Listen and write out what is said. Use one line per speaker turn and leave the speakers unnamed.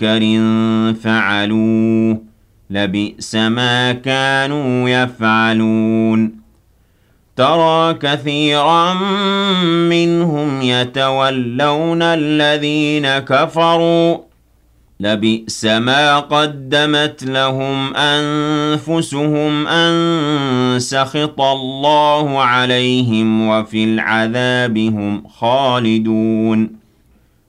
مُنكَرٍ فَعَلُوهُ لَبِئْسَ مَا كَانُوا يَفْعَلُونَ تَرَى كَثِيرًا مِّنْهُمْ يَتَوَلَّوْنَ الَّذِينَ كَفَرُوا لَبِئْسَ مَا قَدَّمَتْ لَهُمْ أَنفُسُهُمْ أَن سَخِطَ اللَّهُ عَلَيْهِمْ وَفِي الْعَذَابِ هُمْ خَالِدُونَ